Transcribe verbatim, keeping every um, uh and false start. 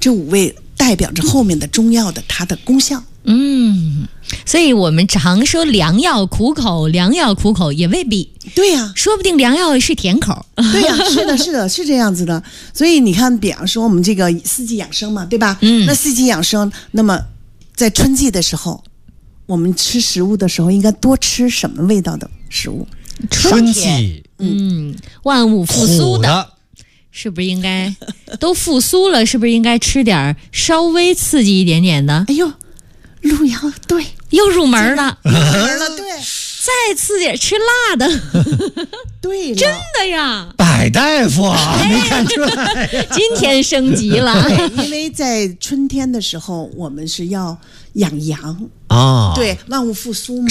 这五味代表着后面的中药的它的功效。 嗯，所以我们常说良药苦口，良药苦口也未必。 对呀、啊， 说不定良药是甜口。 对呀、啊，是的，是的，是这样子的。所以你看，比方说我们这个四季养生嘛，对吧？ 嗯， 那四季养生，那么在春季的时候，我们吃食物的时候应该多吃什么味道的食物？ 春季， 嗯，万物复苏的。 的是不是应该都复苏了？是不是应该吃点稍微刺激一点点的？ 哎呦，路遥对， 又入门了， 入门了，对， 再刺激点吃辣的， 对了， 真的呀！ 百大夫啊，没看出来， 今天升级了。 对，因为在春天的时候，我们是要养阳啊， 对，万物复苏嘛。